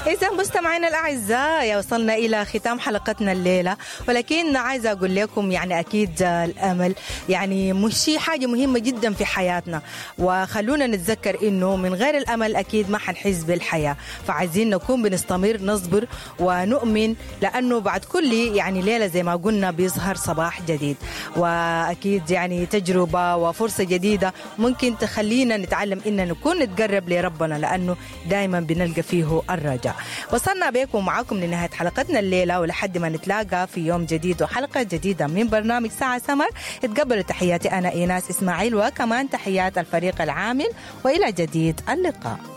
إذا مستمعينا الأعزاء وصلنا إلى ختام حلقتنا الليلة، ولكن عايزة أقول لكم يعني أكيد الأمل يعني مش حاجة مهمة جدا في حياتنا، وخلونا نتذكر إنه من غير الأمل أكيد ما حنحس بالحياة. فعايزين نكون بنستمر نصبر ونؤمن، لأنه بعد كل يعني ليلة زي ما قلنا بيظهر صباح جديد، وأكيد يعني تجربة وفرصة جديدة ممكن تخلينا نتعلم إن نكون نتقرب لربنا، لأنه دائما بنلقى فيه الرجاء. وصلنا بكم ومعاكم لنهاية حلقتنا الليلة، ولحد ما نتلاقى في يوم جديد وحلقة جديدة من برنامج ساعة سمر. اتقبلوا تحياتي أنا إيناس إسماعيل، وكمان تحيات الفريق العامل، وإلى جديد اللقاء.